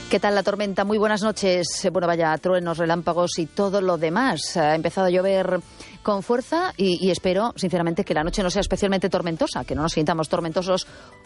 ¿Qué tal la tormenta? Muy buenas noches. Bueno, vaya, truenos, relámpagos y todo lo demás. Ha empezado a llover con fuerza y espero, sinceramente, que la noche no sea especialmente tormentosa, que no nos sintamos tormentosos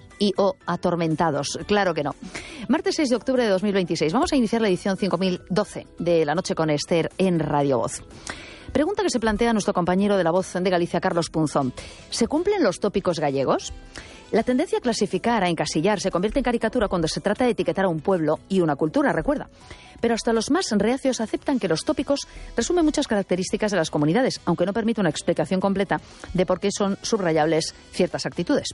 o atormentados. Claro que no. Martes 6 de octubre de 2026. Vamos a iniciar la edición 5012 de La Noche con Esther en Radio Voz. Pregunta que se plantea nuestro compañero de La Voz de Galicia, Carlos Punzón. ¿Se cumplen los tópicos gallegos? La tendencia a clasificar, a encasillar, se convierte en caricatura cuando se trata de etiquetar a un pueblo y una cultura, recuerda. Pero hasta los más reacios aceptan que los tópicos resumen muchas características de las comunidades, aunque no permite una explicación completa de por qué son subrayables ciertas actitudes.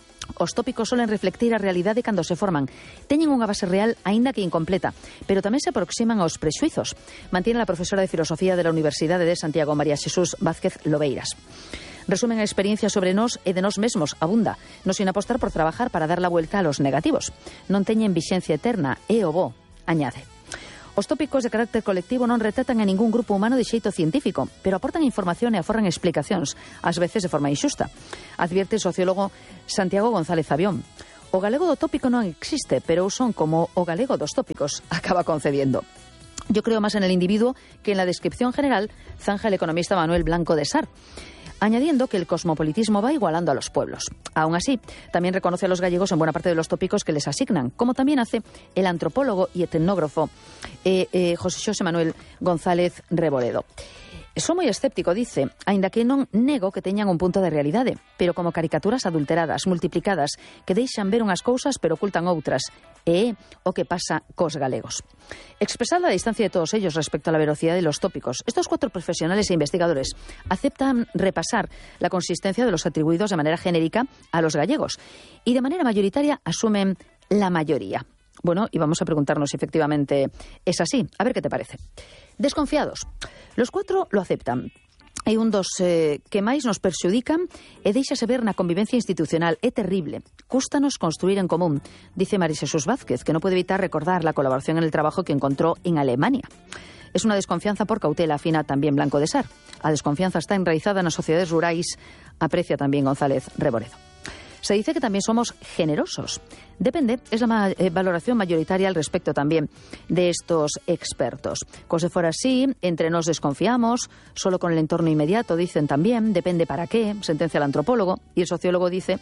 Os tópicos suelen reflectir a realidade cando se forman. Teñen unha base real, aínda que incompleta, pero tamén se aproximan aos prexuizos, mantiene la profesora de Filosofía de la Universidade de Santiago, María Xesús Vázquez Lobeiras. Resumen a experiencia sobre nós e de nós mesmos, abunda, non sin apostar por trabajar para dar la vuelta a los negativos. Non teñen vixencia eterna, é o bo, añade. Os tópicos de carácter colectivo non retratan a ningún grupo humano de xeito científico, pero aportan información e aforran explicacións, ás veces de forma inxusta. Advierte o sociólogo Santiago González Avión. O galego do tópico non existe, pero son como o galego dos tópicos, acaba concediendo. Yo creo más en el individuo que en la descripción general, zanja el economista Manuel Blanco de Sar, añadiendo que el cosmopolitismo va igualando a los pueblos. Aún así, también reconoce a los gallegos en buena parte de los tópicos que les asignan, como también hace el antropólogo y etnógrafo José Xosé Manuel González Reboredo. Son moi escéptico, dice, aínda que non nego que teñan un punto de realidade, pero como caricaturas adulteradas, multiplicadas, que deixan ver unhas cousas pero ocultan outras, e é o que pasa cos galegos. Expresada a distancia de todos ellos respecto a la velocidade de los tópicos, estos 4 profesionales e investigadores aceptan repasar la consistencia de los atribuidos de manera genérica a los gallegos y de manera mayoritaria asumen la mayoría. Bueno, y vamos a preguntarnos si efectivamente es así. A ver qué te parece. Desconfiados. Los 4 lo aceptan. Hai un dos que máis nos perxudican e deixase ver na convivencia institucional. É terrible. Cústanos construir en común, dice María Xesús Vázquez, que no puede evitar recordar la colaboración en el trabajo que encontró en Alemania. Es una desconfianza por cautela, afina también Blanco de Sar. A desconfianza está enraizada nas sociedades rurais, aprecia también González Reboredo. Se dice que también somos generosos. Depende, es la valoración mayoritaria al respecto también de estos expertos. Como si fuera así, entre nos desconfiamos, solo con el entorno inmediato, dicen también, depende para qué, sentencia el antropólogo, y el sociólogo dice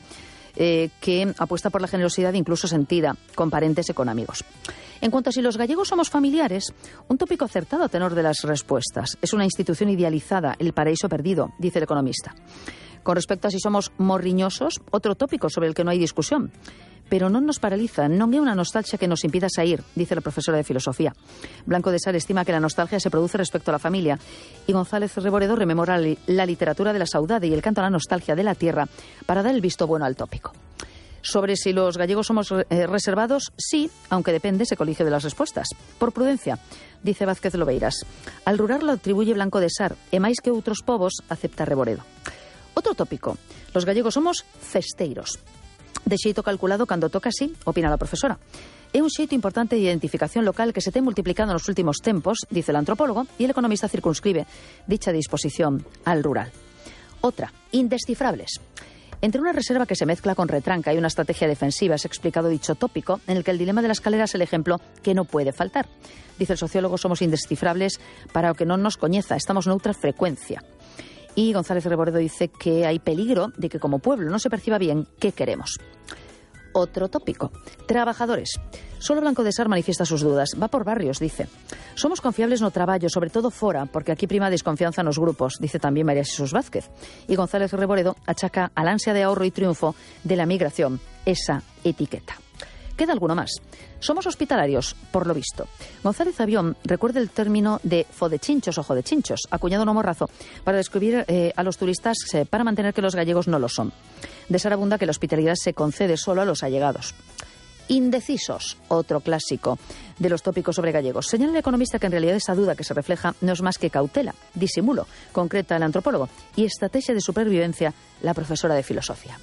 que apuesta por la generosidad incluso sentida con parentes y con amigos. En cuanto a si los gallegos somos familiares, un tópico acertado a tenor de las respuestas. Es una institución idealizada, el paraíso perdido, dice el economista. Con respecto a si somos morriñosos, otro tópico sobre el que no hay discusión. Pero non nos paraliza, non é unha nostalgia que nos impida sair, dice la profesora de Filosofía. Blanco de Sar estima que la nostalgia se produce respecto a la familia y González Reboredo rememora la literatura de la saudade y el canto a la nostalgia de la tierra para dar el visto bueno al tópico. Sobre si los gallegos somos reservados, sí, aunque depende, se colige de las respuestas. Por prudencia, dice Vázquez Lobeiras. Al rural lo atribuye Blanco de Sar e máis que outros povos acepta Reboredo. Otro tópico. Los gallegos somos festeiros. De xeito calculado cando toca así, opina la profesora. É un xeito importante de identificación local que se ten multiplicado nos últimos tempos, dice el antropólogo, y el economista circunscribe dicha disposición al rural. Otra, indescifrables. Entre una reserva que se mezcla con retranca y una estrategia defensiva, es explicado dicho tópico, en el que el dilema de la escalera es el ejemplo que no puede faltar. Dice el sociólogo, somos indescifrables para o que non nos coñeza, estamos noutra frecuencia. Y González Reboredo dice que hay peligro de que como pueblo no se perciba bien qué queremos. Otro tópico. Trabajadores. Solo Blanco de Sar manifiesta sus dudas. Va por barrios, dice. Somos confiables no traballo, sobre todo fora, porque aquí prima a desconfianza nos grupos, dice también María Xesús Vázquez. Y González Reboredo achaca al ansia de ahorro y triunfo de la migración esa etiqueta. Queda alguno más. Somos hospitalarios, por lo visto. González Avión recuerda el término de fodechinchos o jodechinchos, acuñado en Morrazo, para describir a los turistas para mantener que los gallegos no lo son. De Sar abunda que la hospitalidad se concede solo a los allegados. Indecisos, otro clásico de los tópicos sobre gallegos. Señala el economista que en realidad esa duda que se refleja no es más que cautela, disimulo, concreta el antropólogo, y estrategia de supervivencia la profesora de Filosofía.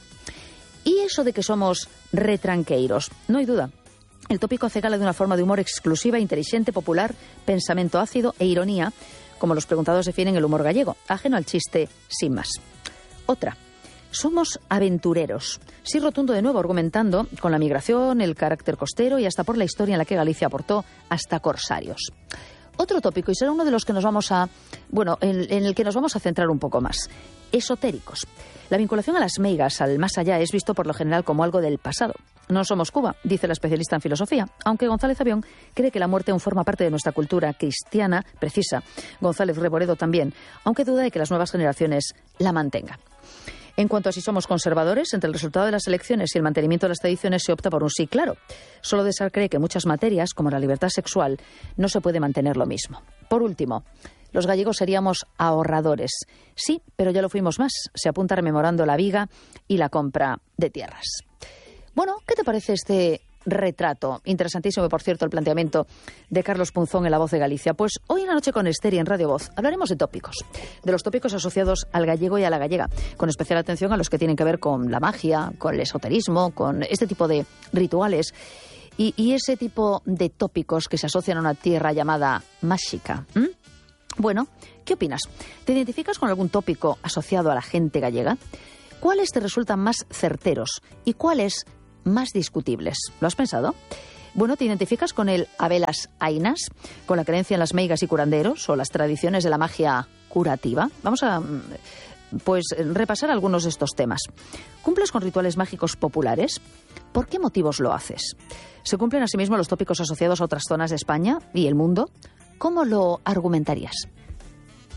Y eso de que somos retranqueiros, no hay duda. El tópico hace gala de una forma de humor exclusiva, inteligente, popular, pensamiento ácido e ironía, como los preguntados definen el humor gallego, ajeno al chiste sin más. Otra, Somos aventureros. Sí, rotundo de nuevo, argumentando con la migración, el carácter costero y hasta por la historia en la que Galicia aportó hasta corsarios. Otro tópico, y será uno de los que nos vamos a... en el que nos vamos a centrar un poco más. Esotéricos. La vinculación a las meigas, al más allá, es visto por lo general como algo del pasado. No somos Cuba, dice la especialista en filosofía, aunque González Avión cree que la muerte aún forma parte de nuestra cultura cristiana precisa. González Reboredo también, aunque duda de que las nuevas generaciones la mantengan. En cuanto a si somos conservadores, entre el resultado de las elecciones y el mantenimiento de las tradiciones se opta por un sí claro. Solo Desar cree que muchas materias, como la libertad sexual, no se puede mantener lo mismo. Por último, los gallegos seríamos ahorradores. Sí, pero ya lo fuimos más. Se apunta rememorando la viga y la compra de tierras. Bueno, ¿qué te parece este retrato? Interesantísimo, por cierto, el planteamiento de Carlos Punzón en La Voz de Galicia. Pues hoy en La Noche con Ester y en Radio Voz hablaremos de tópicos, de los tópicos asociados al gallego y a la gallega, con especial atención a los que tienen que ver con la magia, con el esoterismo, con este tipo de rituales y ese tipo de tópicos que se asocian a una tierra llamada máxica. Bueno, ¿qué opinas? ¿Te identificas con algún tópico asociado a la gente gallega? ¿Cuáles te resultan más certeros y cuáles más discutibles? ¿Lo has pensado? Bueno, ¿te identificas con el Habelas Ainas, con la creencia en las meigas y curanderos o las tradiciones de la magia curativa? Vamos a repasar algunos de estos temas. ¿Cumples con rituales mágicos populares? ¿Por qué motivos lo haces? ¿Se cumplen asimismo los tópicos asociados a otras zonas de España y el mundo? ¿Cómo lo argumentarías?